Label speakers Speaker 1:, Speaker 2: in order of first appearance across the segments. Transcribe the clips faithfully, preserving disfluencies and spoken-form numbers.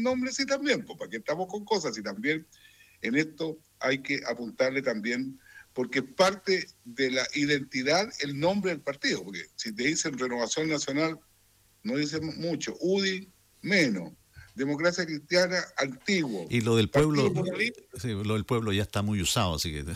Speaker 1: nombre sí también, pues para que estamos con cosas y también en esto hay que apuntarle también, porque es parte de la identidad el nombre del partido, porque si te dicen Renovación Nacional, no dicen mucho, U D I, menos, Democracia Cristiana, antiguo,
Speaker 2: Y lo del
Speaker 1: Partido
Speaker 2: pueblo,
Speaker 1: Comunista,
Speaker 2: sí, lo del pueblo ya está muy usado, así que...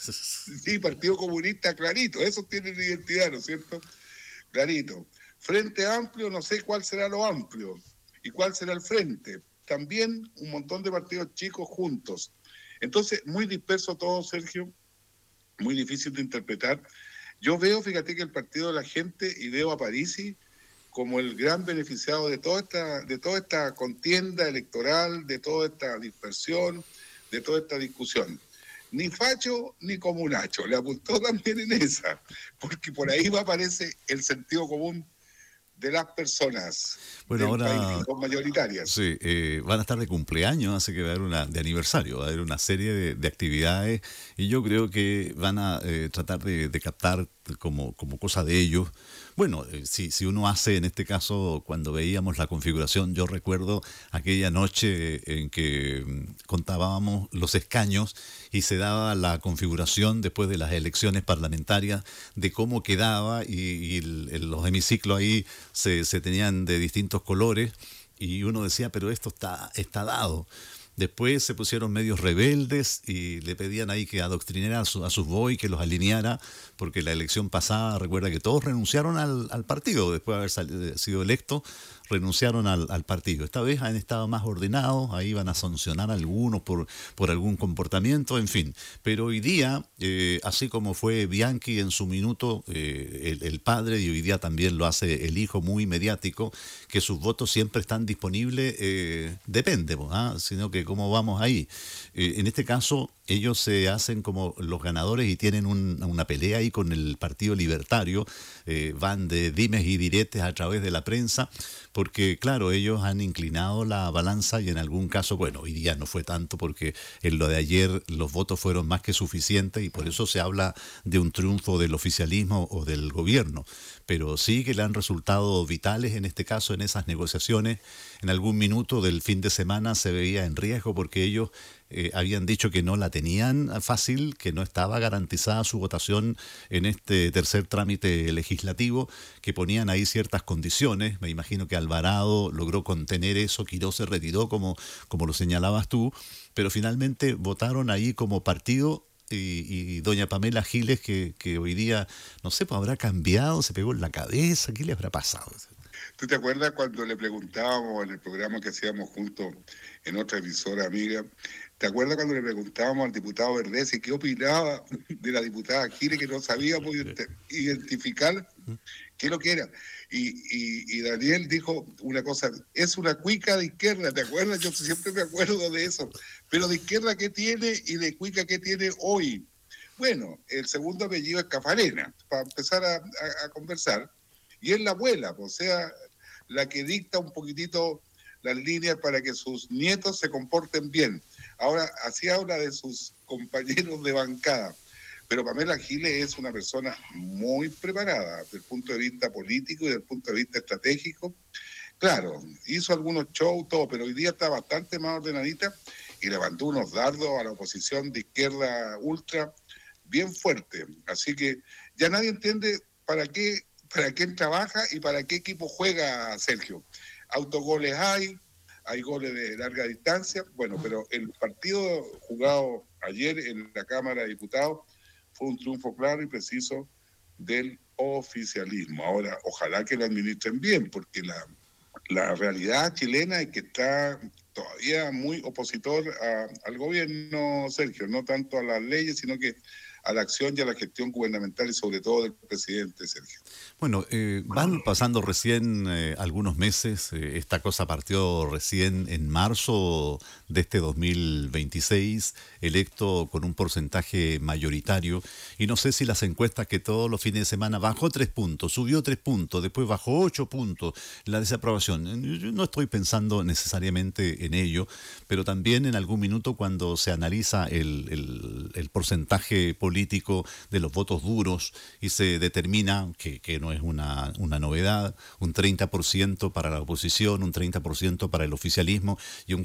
Speaker 1: sí, Partido Comunista, clarito, esos tienen identidad, ¿no es cierto? Clarito. Frente Amplio, no sé cuál será lo amplio y cuál será el frente. También un montón de partidos chicos juntos. Entonces, muy disperso todo, Sergio, muy difícil de interpretar. Yo veo, fíjate, que el Partido de la Gente, y veo a Parisi como el gran beneficiado de toda esta, de toda esta contienda electoral, de toda esta dispersión, de toda esta discusión. Ni facho ni comunacho, le apuntó también en esa, porque por ahí va, aparece el sentido común de las personas
Speaker 2: Bueno,
Speaker 1: del país, que
Speaker 2: ahora
Speaker 1: son mayoritarias.
Speaker 2: sí, eh, van a estar de cumpleaños, así que va a haber una de aniversario, va a haber una serie de, de actividades y yo creo que van a eh, tratar de, de captar como, como cosa de ellos. Bueno, eh, si, si uno hace, en este caso, cuando veíamos la configuración, yo recuerdo aquella noche en que mm, contábamos los escaños y se daba la configuración después de las elecciones parlamentarias de cómo quedaba y, y el- el- los hemiciclos ahí se, se tenían de distintos colores y uno decía, pero esto está, está dado. Después se pusieron medios rebeldes y le pedían ahí que adoctrinara a, su, a sus boys, que los alineara, porque la elección pasada, recuerda que todos renunciaron al, al partido, después de haber salido, sido electos, renunciaron al, al partido. Esta vez han estado más ordenados, ahí van a sancionar a algunos por, por algún comportamiento, en fin. Pero hoy día, eh, así como fue Bianchi en su minuto, eh, el, el padre, y hoy día también lo hace el hijo muy mediático, que sus votos siempre están disponibles, eh, depende, pues, ¿ah? Sino que cómo vamos ahí. Eh, en este caso, ellos se hacen como los ganadores y tienen un- una pelea ahí con el Partido Libertario, eh, van de dimes y diretes a través de la prensa, porque claro, ellos han inclinado la balanza y en algún caso, bueno, hoy día no fue tanto porque en lo de ayer los votos fueron más que suficientes y por eso se habla de un triunfo del oficialismo o del gobierno, pero sí que le han resultado vitales en este caso en esas negociaciones. En algún minuto del fin de semana se veía en riesgo porque ellos eh, habían dicho que no la tenían fácil, que no estaba garantizada su votación en este tercer trámite legislativo, que ponían ahí ciertas condiciones. Me imagino que Alvarado logró contener eso, Quirós se retiró, como, como lo señalabas tú, pero finalmente votaron ahí como partido. Y, y doña Pamela Giles, que, que hoy día, no sé, pues habrá cambiado, se pegó en la cabeza, ¿qué le habrá pasado?
Speaker 1: ¿Tú te acuerdas cuando le preguntábamos en el programa que hacíamos juntos en otra emisora amiga? ¿Te acuerdas cuando le preguntábamos al diputado Verdesi qué opinaba de la diputada Giles, que no sabíamos ident- identificar qué es lo que era? Y, y, y Daniel dijo una cosa, es una cuica de izquierda, ¿te acuerdas? Yo siempre me acuerdo de eso. Pero de izquierda, ¿qué tiene? Y de cuica, ¿qué tiene hoy? Bueno, el segundo apellido es Cafarena, para empezar a, a- a conversar. Y es la abuela, o sea, la que dicta un poquitito las líneas para que sus nietos se comporten bien. Ahora, así habla de sus compañeros de bancada. Pero Pamela Giles es una persona muy preparada desde el punto de vista político y desde el punto de vista estratégico. Claro, hizo algunos shows, todo, pero hoy día está bastante más ordenadita y levantó unos dardos a la oposición de izquierda ultra bien fuerte. Así que ya nadie entiende para qué, para quién trabaja y para qué equipo juega Sergio. Autogoles hay, hay goles de larga distancia, bueno, pero el partido jugado ayer en la Cámara de Diputados fue un triunfo claro y preciso del oficialismo. Ahora, ojalá que lo administren bien, porque la, la realidad chilena es que está todavía muy opositor a, al gobierno, Sergio, no tanto a las leyes, sino que a la acción y a la gestión gubernamental y sobre todo del presidente, Sergio.
Speaker 2: Bueno, eh, van pasando recién eh, algunos meses, eh, esta cosa partió recién en marzo de este dos mil veintiséis, electo con un porcentaje mayoritario, y no sé si las encuestas que todos los fines de semana bajó tres puntos, subió tres puntos, después bajó ocho puntos, la desaprobación. Yo no estoy pensando necesariamente en ello, pero también en algún minuto cuando se analiza el, el, el porcentaje político de los votos duros y se determina que, que no es una, una novedad, un treinta por ciento para la oposición, un treinta por ciento para el oficialismo y un